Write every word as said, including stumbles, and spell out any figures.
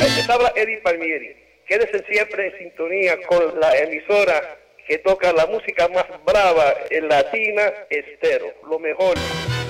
Les habla Eddie Palmieri. Quédense siempre en sintonía con la emisora que toca la música más brava en Latina Estéreo. Lo mejor.